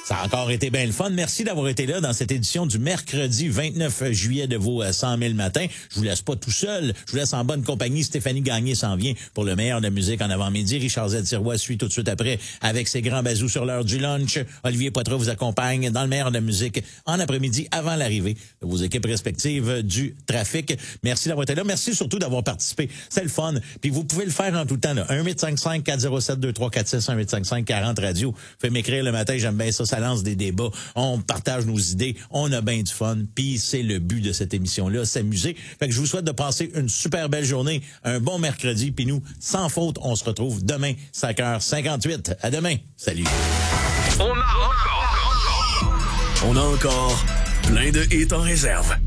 Ça a encore été bien le fun. Merci d'avoir été là dans cette édition du mercredi 29 juillet de vos 100 000 matins. Je vous laisse pas tout seul. Je vous laisse en bonne compagnie. Stéphanie Gagné s'en vient pour le meilleur de la musique en avant-midi. Richard Z. Sirois suit tout de suite après avec ses grands bazous sur l'heure du lunch. Olivier Poitras vous accompagne dans le meilleur de la musique en après-midi avant l'arrivée de vos équipes respectives du trafic. Merci d'avoir été là. Merci surtout d'avoir participé. C'est le fun. Puis vous pouvez le faire en tout temps. 1-855-407-2346, 1-855-40-radio. Faites m'écrire le matin. J'aime bien ça. Ça lance des débats, on partage nos idées, on a bien du fun, puis c'est le but de cette émission-là, s'amuser. Fait que je vous souhaite de passer une super belle journée, un bon mercredi, puis nous, sans faute, on se retrouve demain, 5h58. À demain. Salut. On a encore plein de hits en réserve.